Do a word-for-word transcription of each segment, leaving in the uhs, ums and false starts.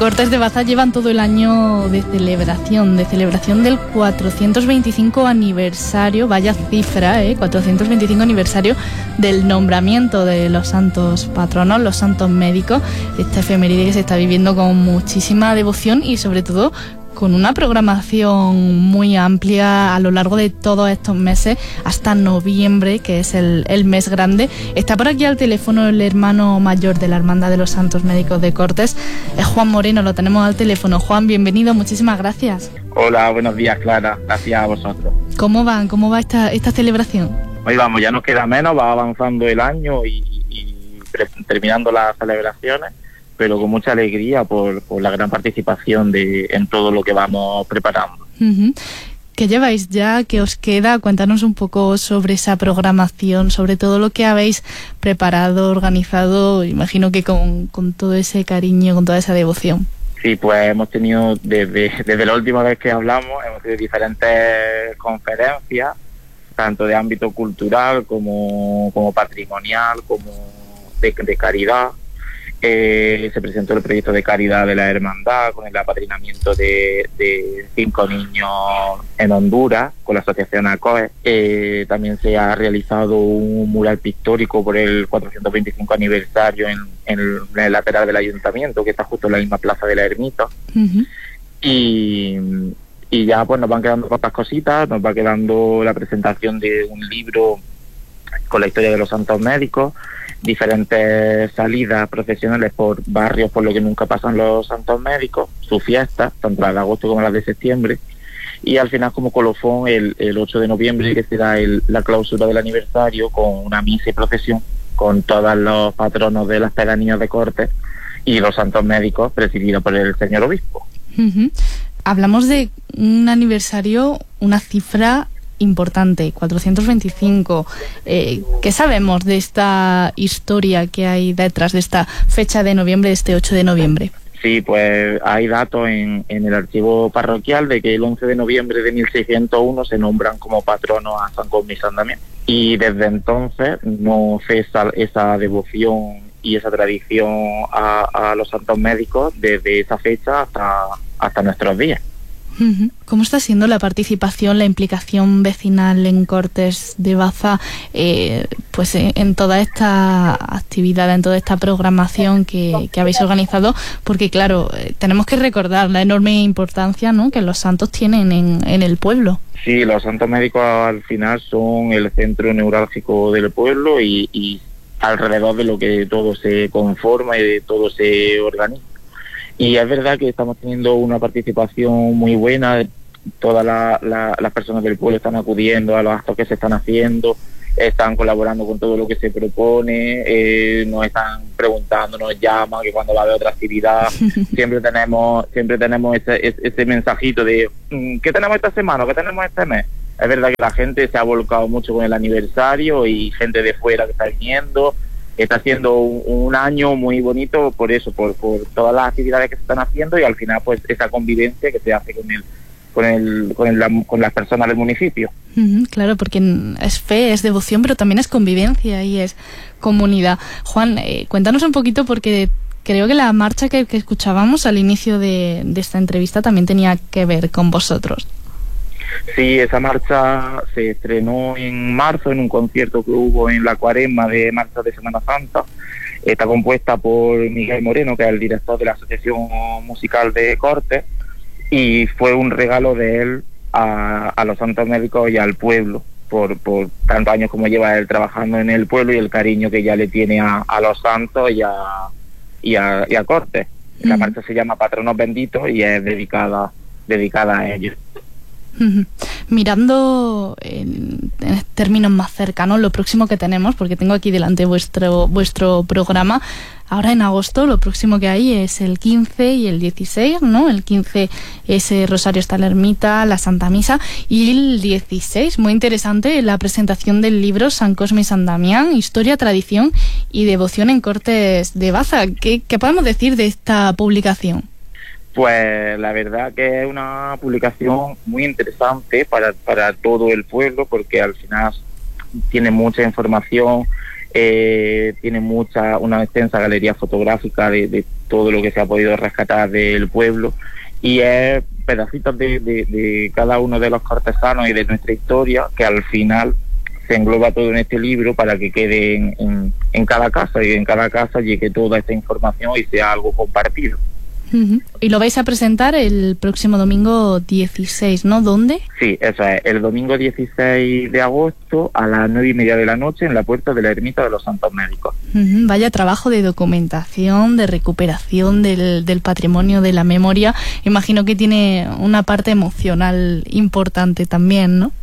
Cortes de Baza llevan todo el año de celebración, de celebración del cuatrocientos veinticinco aniversario, vaya cifra, ¿eh? cuatrocientos veinticinco aniversario del nombramiento de los santos patronos, los santos médicos, esta efeméride que se está viviendo con muchísima devoción y sobre todo con una programación muy amplia a lo largo de todos estos meses, hasta noviembre, que es el, el mes grande. Está por aquí al teléfono el hermano mayor de la Hermandad de los Santos Médicos de Cortes, es Juan Moreno, lo tenemos al teléfono. Juan, bienvenido, muchísimas gracias. Hola, buenos días, Clara, gracias a vosotros. ¿Cómo van? ¿Cómo va esta, esta celebración? Hoy vamos, ya nos queda menos, va avanzando el año y, y terminando las celebraciones, pero con mucha alegría por, por la gran participación de en todo lo que vamos preparando. Uh-huh. ¿Qué lleváis ya? ¿Qué os queda? Cuéntanos un poco sobre esa programación, sobre todo lo que habéis preparado, organizado, imagino que con, con todo ese cariño, con toda esa devoción. Sí, pues hemos tenido, desde, desde la última vez que hablamos, hemos tenido diferentes conferencias, tanto de ámbito cultural como, como patrimonial, como de, de caridad. Eh, se presentó el proyecto de caridad de la hermandad con el apadrinamiento de, de cinco niños en Honduras con la asociación ACOE. Eh, también se ha realizado un mural pictórico por el cuatrocientos veinticinco aniversario en, en, el, en el lateral del ayuntamiento, que está justo en la misma plaza de la ermita. Uh-huh. y, y ya pues nos van quedando pocas cositas, nos va quedando la presentación de un libro con la historia de los santos médicos, diferentes salidas profesionales por barrios por lo que nunca pasan los santos médicos, sus fiestas, tanto las de agosto como las de septiembre, y al final como colofón el, el ocho de noviembre, que será el, la clausura del aniversario, con una misa y procesión con todos los patronos de las pedanías de Cortes y los santos médicos presididos por el señor obispo. Uh-huh. Hablamos de un aniversario, una cifra importante, cuatrocientos veinticinco. Eh, ¿Qué sabemos de esta historia que hay detrás de esta fecha de noviembre, de este ocho de noviembre? Sí, pues hay datos en, en el archivo parroquial de que el once de noviembre de mil seiscientos uno se nombran como patronos a San Cosme y San Damián. Y desde entonces no cesa esa devoción y esa tradición a, a los santos médicos desde esa fecha hasta, hasta nuestros días. ¿Cómo está siendo la participación, la implicación vecinal en Cortes de Baza, eh, pues en, en toda esta actividad, en toda esta programación que, que habéis organizado? Porque claro, eh, tenemos que recordar la enorme importancia, ¿no?, que los santos tienen en, en el pueblo. Sí, los santos médicos al final son el centro neurálgico del pueblo y, y alrededor de lo que todo se conforma y de todo se organiza. Y es verdad que estamos teniendo una participación muy buena, todas la, la, las personas del pueblo están acudiendo a los actos que se están haciendo, están colaborando con todo lo que se propone, eh, nos están preguntando, nos llaman que cuando va a haber otra actividad, siempre tenemos siempre tenemos ese, ese, ese mensajito de ¿qué tenemos esta semana? ¿Qué tenemos este mes? Es verdad que la gente se ha volcado mucho con el aniversario y gente de fuera que está viniendo. Está siendo un, un año muy bonito por eso, por, por todas las actividades que se están haciendo y al final pues esa convivencia que se hace con el con el con, el, con las personas del municipio. Uh-huh, claro, porque es fe, es devoción, pero también es convivencia y es comunidad. Juan, eh, cuéntanos un poquito, porque creo que la marcha que, que escuchábamos al inicio de, de esta entrevista también tenía que ver con vosotros. Sí, esa marcha se estrenó en marzo en un concierto que hubo en la Cuaresma de Marcha de Semana Santa. Está compuesta por Miguel Moreno, que es el director de la Asociación Musical de Cortes, y fue un regalo de él a, a los santos médicos y al pueblo, por, por tantos años como lleva él trabajando en el pueblo y el cariño que ya le tiene a, a los santos y a, y a, y a Cortes. Mm. La marcha se llama Patronos Benditos y es dedicada, dedicada a ellos. Mirando en, en términos más cercanos lo próximo que tenemos, porque tengo aquí delante vuestro vuestro programa, ahora en agosto lo próximo que hay es el quince y el dieciséis, ¿no? El quince es el Rosario está la Ermita, la Santa Misa, y el dieciséis, muy interesante, la presentación del libro San Cosme y San Damián, Historia, Tradición y Devoción en Cortes de Baza. ¿Qué, qué podemos decir de esta publicación? Pues la verdad que es una publicación muy interesante para, para todo el pueblo, porque al final tiene mucha información Eh, tiene mucha, una extensa galería fotográfica de, de todo lo que se ha podido rescatar del pueblo, y es pedacitos de, de, de cada uno de los cortesanos y de nuestra historia que al final se engloba todo en este libro para que quede en, en, en cada casa, y en cada casa llegue toda esta información y sea algo compartido. Uh-huh. Y lo vais a presentar el próximo domingo dieciséis, ¿no? ¿Dónde? Sí, eso es, el domingo dieciséis de agosto a las nueve y media de la noche en la puerta de la Ermita de los Santos Médicos. Uh-huh. Vaya trabajo de documentación, de recuperación del, del patrimonio, de la memoria. Imagino que tiene una parte emocional importante también, ¿no?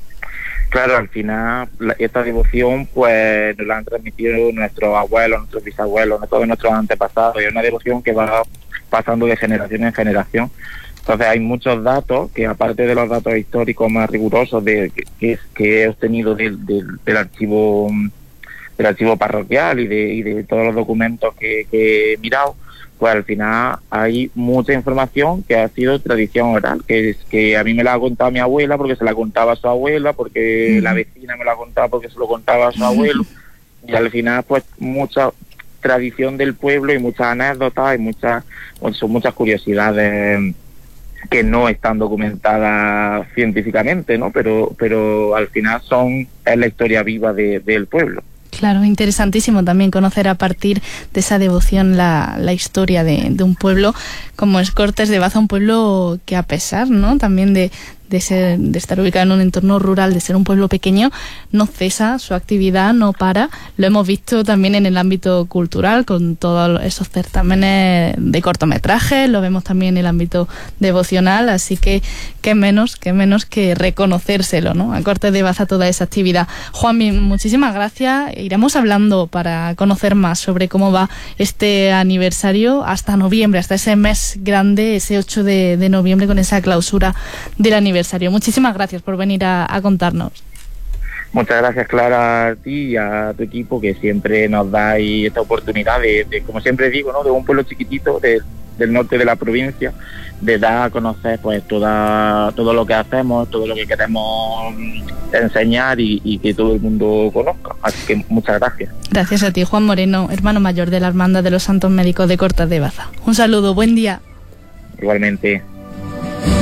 Claro, al final la, esta devoción pues nos la han transmitido nuestros abuelos, nuestros bisabuelos, todos nuestros antepasados, y es una devoción que va pasando de generación en generación. Entonces hay muchos datos que, aparte de los datos históricos más rigurosos de que, que he obtenido del, del, del archivo del archivo parroquial y de, y de todos los documentos que, que he mirado, pues al final hay mucha información que ha sido tradición oral, que es que a mí me la ha contado mi abuela porque se la contaba a su abuela, porque la vecina me la contaba porque se lo contaba a su abuelo, y al final pues mucha tradición del pueblo y muchas anécdotas y muchas, pues, son muchas curiosidades que no están documentadas científicamente, ¿no? Pero, pero al final son es la historia viva de, del pueblo. Claro, interesantísimo también conocer a partir de esa devoción la, la historia de, de un pueblo como es Cortes de Baza, un pueblo que, a pesar, ¿no?, también de, de, ser, de estar ubicado en un entorno rural, de ser un pueblo pequeño, no cesa su actividad, no para. Lo hemos visto también en el ámbito cultural, con todos esos certámenes de cortometrajes, lo vemos también en el ámbito devocional, así que qué menos, qué menos que reconocérselo, ¿no?, a Cortes de Baza toda esa actividad. Juanmi, muchísimas gracias. Iremos hablando para conocer más sobre cómo va este aniversario hasta noviembre, hasta ese mes grande, ese ocho de, de noviembre, con esa clausura del aniversario. Muchísimas gracias por venir a, a contarnos. Muchas gracias, Clara, a ti y a tu equipo, que siempre nos dais esta oportunidad de, de, como siempre digo, ¿no?, de un pueblo chiquitito de, del norte de la provincia, de dar a conocer pues toda, todo lo que hacemos, todo lo que queremos enseñar y, y que todo el mundo conozca. Así que muchas gracias. Gracias a ti, Juan Moreno, hermano mayor de la Hermandad de los Santos Médicos de Cortes de Baza. Un saludo, buen día. Igualmente.